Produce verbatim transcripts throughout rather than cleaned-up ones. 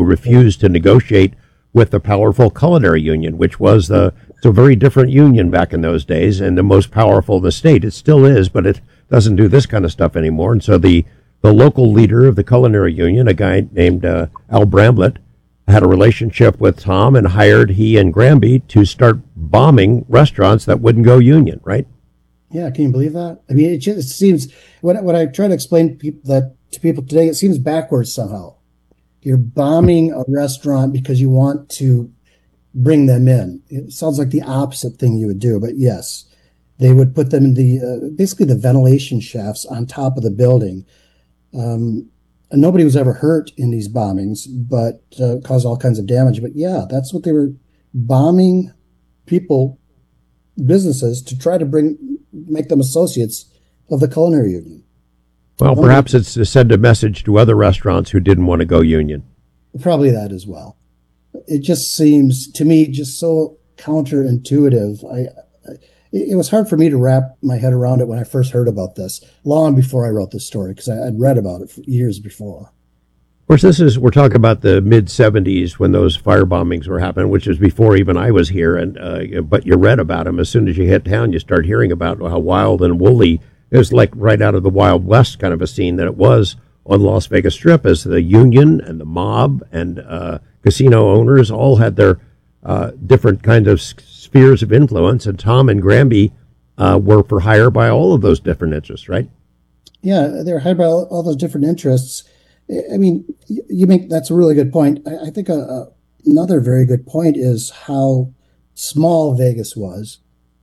who refused to negotiate with the powerful culinary union, which was the it's a very different union back in those days and the most powerful in the state. It still is, but it doesn't do this kind of stuff anymore. And so the, the local leader of the culinary union, a guy named uh, Al Bramblett, had a relationship with Tom and hired he and Granby to start bombing restaurants that wouldn't go union, right? Yeah, can you believe that? I mean, it just seems, when, when I try to explain to people, that, to people today, it seems backwards somehow. You're bombing a restaurant because you want to bring them in. It sounds like the opposite thing you would do, but yes, they would put them in the, uh, basically the ventilation shafts on top of the building. Um, and nobody was ever hurt in these bombings, but uh, caused all kinds of damage. But yeah, that's what they were bombing people, businesses, to try to bring, make them associates of the culinary union. Well, perhaps it's to send a message to other restaurants who didn't want to go union. Probably that as well. It just seems to me just so counterintuitive. I, I, it was hard for me to wrap my head around it when I first heard about this, long before I wrote this story, because I'd read about it for years before. Of course, this is we're talking about the mid seventies when those fire bombings were happening, which is before even I was here. And uh, but you read about them as soon as you hit town. You start hearing about how wild and woolly. It was like right out of the Wild West kind of a scene that it was on Las Vegas Strip, as the union and the mob and uh, casino owners all had their uh, different kinds of spheres of influence, and Tom and Granby uh, were for hire by all of those different interests, right? Yeah, they're hired by all, all those different interests. I mean, you make that's a really good point. I, I think a, a, another very good point is how small Vegas was,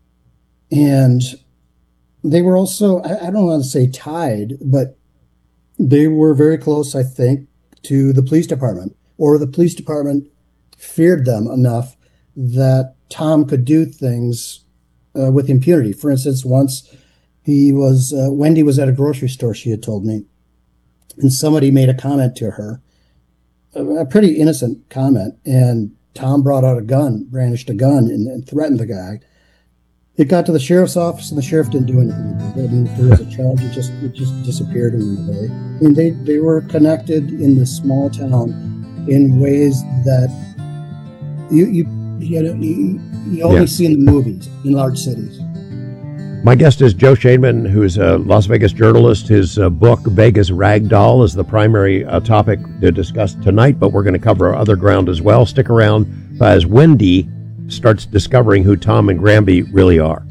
and they were also, I, I don't want to say tied, but they were very close, I think, to the police department, or the police department feared them enough that Tom could do things uh, with impunity. For instance, once he was, uh, Wendy was at a grocery store, she had told me, and somebody made a comment to her, a, a pretty innocent comment, and Tom brought out a gun, brandished a gun, and, and threatened the guy. It got to the sheriff's office, and the sheriff didn't do anything about it. I mean, if there was a charge, it just it just disappeared and went away. I mean, they, they were connected in this small town in ways that you you you, know, you, you only yeah. see in the movies in large cities. My guest is Joe Schoenman, who's a Las Vegas journalist. His uh, book, Vegas Ragdoll, is the primary uh, topic to discuss tonight, but we're going to cover other ground as well. Stick around as Wendy starts discovering who Tom and Granby really are.